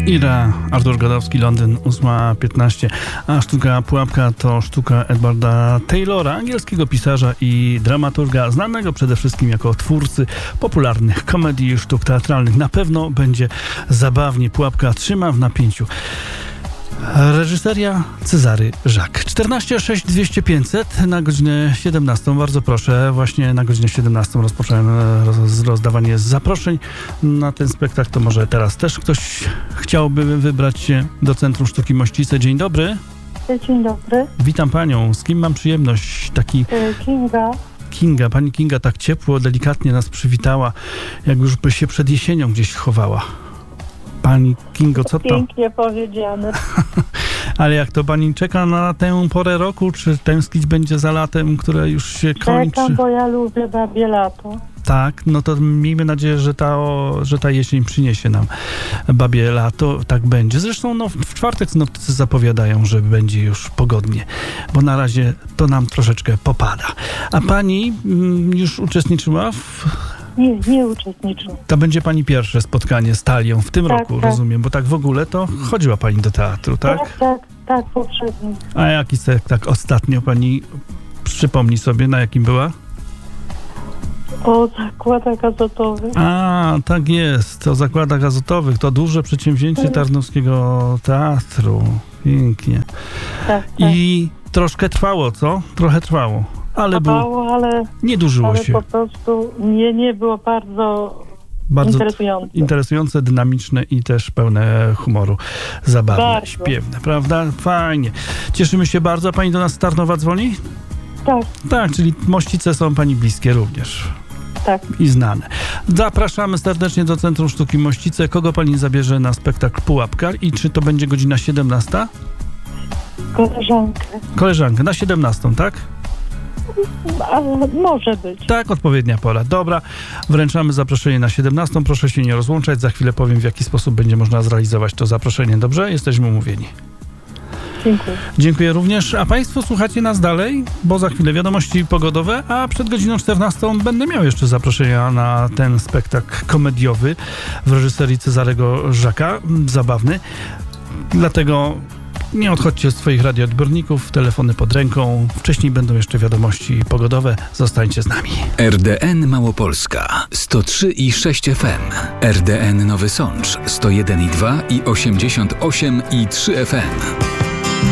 Ira, Artur Gadowski, Londyn, 8:15. A sztuka Pułapka to sztuka Edwarda Taylora, angielskiego pisarza i dramaturga, znanego przede wszystkim jako twórcy popularnych komedii i sztuk teatralnych. Na pewno będzie zabawnie. Pułapka trzyma w napięciu. Reżyseria Cezary Żak. 14 6 200 500 na godzinę 17. Bardzo proszę, właśnie na godzinę 17 rozpocząłem rozdawanie zaproszeń na ten spektakl. To może teraz też ktoś chciałby wybrać się do Centrum Sztuki Mościce. Dzień dobry. Dzień dobry. Witam panią. Z kim mam przyjemność? Kinga. Pani Kinga tak ciepło, delikatnie nas przywitała, jak już by się przed jesienią gdzieś schowała. Pani Kingo, co to? Pięknie powiedziane. Ale jak to pani czeka na tę porę roku, czy tęsknić będzie za latem, które już się kończy? Czekam, bo ja lubię babie lato. Tak, no to miejmy nadzieję, że ta jesień przyniesie nam babie lato. Tak będzie. Zresztą w czwartek synoptycy zapowiadają, że będzie już pogodnie, bo na razie to nam troszeczkę popada. A pani już uczestniczyła Nie uczestniczę. To będzie pani pierwsze spotkanie z Talią w tym roku, tak. rozumiem, bo tak w ogóle to chodziła pani do teatru, tak? Tak, poprzednio. A jaki tak ostatnio pani przypomni sobie, na jakim była? O zakładach azotowych. A, tak jest, o zakładach azotowych. To duże przedsięwzięcie Tarnowskiego Teatru. Pięknie. Tak. I troszkę trwało, co? Trochę trwało. Ale nie dłużyło się. Po prostu nie było bardzo interesujące, dynamiczne i też pełne humoru, zabawne, bardzo śpiewne, prawda? Fajnie. Cieszymy się bardzo. A pani do nas z Tarnowa dzwoni? Tak. Tak, czyli Mościce są pani bliskie również. Tak. I znane. Zapraszamy serdecznie do Centrum Sztuki Mościce. Kogo pani zabierze na spektakl Pułapka i czy to będzie godzina 17? Koleżankę na 17, tak? Ale może być. Tak, odpowiednia pora. Dobra, wręczamy zaproszenie na 17. Proszę się nie rozłączać. Za chwilę powiem, w jaki sposób będzie można zrealizować to zaproszenie. Dobrze? Jesteśmy umówieni. Dziękuję. Dziękuję również. A państwo słuchacie nas dalej, bo za chwilę wiadomości pogodowe, a przed godziną 14 będę miał jeszcze zaproszenia na ten spektakl komediowy w reżyserii Cezarego Żaka. Zabawny. Dlatego nie odchodźcie od swoich radioodbiorników, telefony pod ręką. Wcześniej będą jeszcze wiadomości pogodowe. Zostańcie z nami. RDN Małopolska 103,6 FM. RDN Nowy Sącz 101,2 i 88,3 FM.